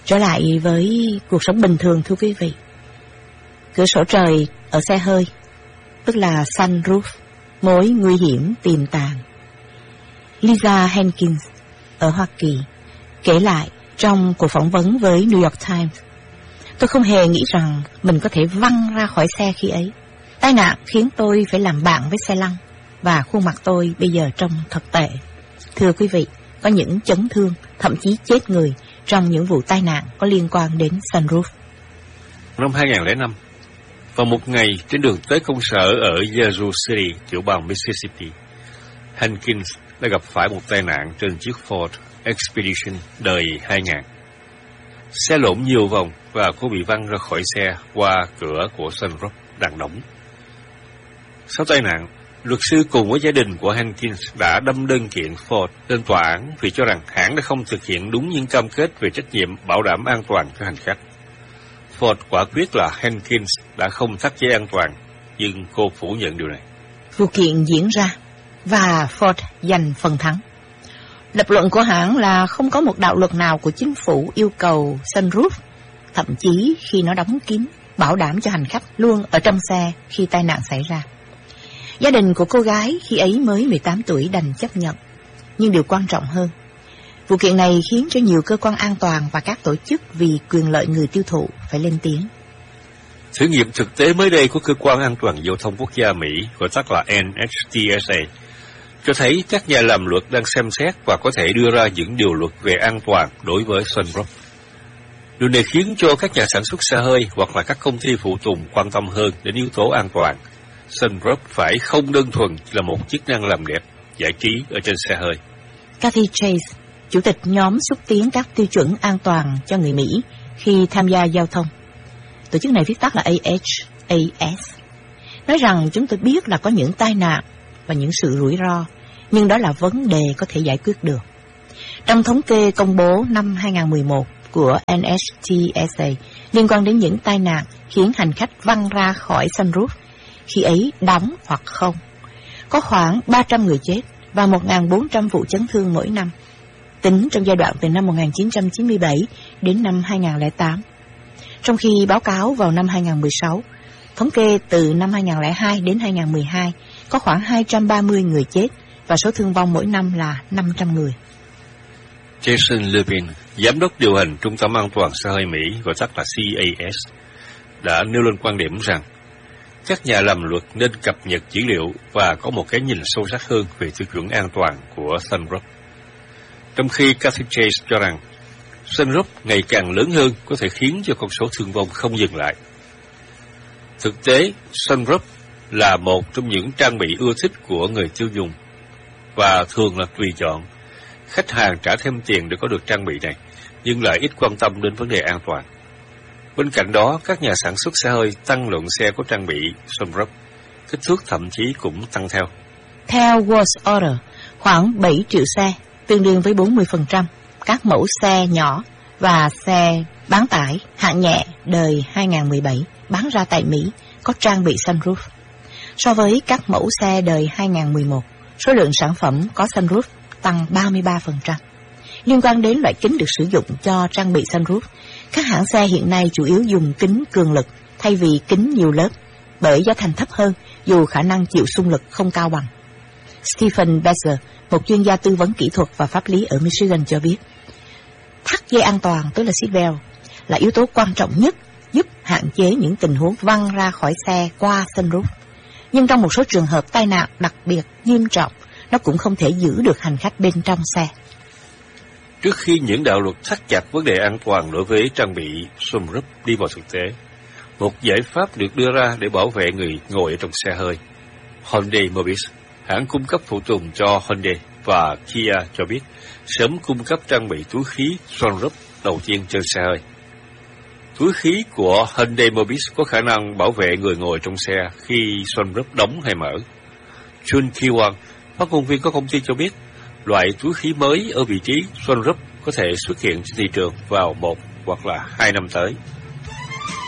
Trở lại với cuộc sống bình thường thưa quý vị. Cửa sổ trời ở xe hơi, tức là sunroof, mối nguy hiểm tiềm tàng. Lisa Hankins ở Hoa Kỳ kể lại trong cuộc phỏng vấn với New York Times: tôi không hề nghĩ rằng mình có thể văng ra khỏi xe khi ấy. Tai nạn khiến tôi phải làm bạn với xe lăn, và khuôn mặt tôi bây giờ trông thật tệ. Thưa quý vị, có những chấn thương, thậm chí chết người trong những vụ tai nạn có liên quan đến sunroof. Năm 2005, vào một ngày trên đường tới công sở ở Yazoo City, tiểu bang Mississippi, Hankins đã gặp phải một tai nạn trên chiếc Ford Expedition đời 2000. Xe lộn nhiều vòng và cô bị văng ra khỏi xe qua cửa của sunroof đang đóng. Sau tai nạn, luật sư cùng với gia đình của Hankins đã đâm đơn kiện Ford lên tòa án vì cho rằng hãng đã không thực hiện đúng những cam kết về trách nhiệm bảo đảm an toàn cho hành khách. Ford quả quyết là Hankins đã không thắt dây an toàn, nhưng cô phủ nhận điều này. Vụ kiện diễn ra và Ford giành phần thắng. Lập luận của hãng là không có một đạo luật nào của chính phủ yêu cầu sunroof, thậm chí khi nó đóng kín, bảo đảm cho hành khách luôn ở trong xe khi tai nạn xảy ra. Gia đình của cô gái khi ấy mới 18 tuổi đành chấp nhận. Nhưng điều quan trọng hơn, vụ kiện này khiến cho nhiều cơ quan an toàn và các tổ chức vì quyền lợi người tiêu thụ phải lên tiếng. Thử nghiệm thực tế mới đây của Cơ quan An toàn Giao thông Quốc gia Mỹ, gọi tắt là NHTSA, cho thấy các nhà làm luật đang xem xét và có thể đưa ra những điều luật về an toàn đối với sunroof. Điều này khiến cho các nhà sản xuất xe hơi hoặc là các công ty phụ tùng quan tâm hơn đến yếu tố an toàn. Sunroof phải không đơn thuần là một chức năng làm đẹp, giải trí ở trên xe hơi. Kathy Chase, chủ tịch nhóm xúc tiến các tiêu chuẩn an toàn cho người Mỹ khi tham gia giao thông, tổ chức này viết tắt là AHAS, nói rằng chúng tôi biết là có những tai nạn và những sự rủi ro, nhưng đó là vấn đề có thể giải quyết được. Trong thống kê công bố năm 2011 của NHTSA liên quan đến những tai nạn khiến hành khách văng ra khỏi sunroof, khi ấy đóng hoặc không, có khoảng 300 người chết và 1.400 vụ chấn thương mỗi năm, tính trong giai đoạn từ năm 1997 đến năm 2008. Trong khi báo cáo vào năm 2016, thống kê từ năm 2002 đến 2012 có khoảng 230 người chết và số thương vong mỗi năm là 500 người. Jason Levin, giám đốc điều hành Trung tâm An toàn xe hơi Mỹ, gọi tắt là CAS, đã nêu lên quan điểm rằng các nhà làm luật nên cập nhật dữ liệu và có một cái nhìn sâu sắc hơn về tiêu chuẩn an toàn của sunroof. Trong khi Kathy Chase cho rằng sunroof ngày càng lớn hơn có thể khiến cho con số thương vong không dừng lại. Thực tế, sunroof là một trong những trang bị ưa thích của người tiêu dùng và thường là tùy chọn. Khách hàng trả thêm tiền để có được trang bị này, nhưng lại ít quan tâm đến vấn đề an toàn. Bên cạnh đó, các nhà sản xuất xe hơi tăng lượng xe có trang bị sunroof, kích thước thậm chí cũng tăng theo. Theo World Order, khoảng 7 triệu xe, tương đương với 40% các mẫu xe nhỏ và xe bán tải hạng nhẹ đời 2017 bán ra tại Mỹ có trang bị sunroof. So với các mẫu xe đời 2011, số lượng sản phẩm có sunroof tăng 33%. Liên quan đến loại kính được sử dụng cho trang bị sunroof, các hãng xe hiện nay chủ yếu dùng kính cường lực thay vì kính nhiều lớp, bởi giá thành thấp hơn dù khả năng chịu xung lực không cao bằng. Stephen Besser, một chuyên gia tư vấn kỹ thuật và pháp lý ở Michigan cho biết, thắt dây an toàn, tức là seatbelt, là yếu tố quan trọng nhất giúp hạn chế những tình huống văng ra khỏi xe qua sunroof. Nhưng trong một số trường hợp tai nạn đặc biệt nghiêm trọng, nó cũng không thể giữ được hành khách bên trong xe. Trước khi những đạo luật thắt chặt vấn đề an toàn đối với trang bị sunroof đi vào thực tế, một giải pháp được đưa ra để bảo vệ người ngồi ở trong xe hơi. Hyundai Mobis, hãng cung cấp phụ tùng cho Hyundai và Kia cho biết sớm cung cấp trang bị túi khí sunroof đầu tiên trên xe hơi. Túi khí của Hyundai Mobis có khả năng bảo vệ người ngồi trong xe khi sunroof đóng hay mở. Jun Ki-won, phát ngôn viên của công ty cho biết, loại túi khí mới ở vị trí sunroof có thể xuất hiện trên thị trường vào 1 hoặc là 2 năm tới.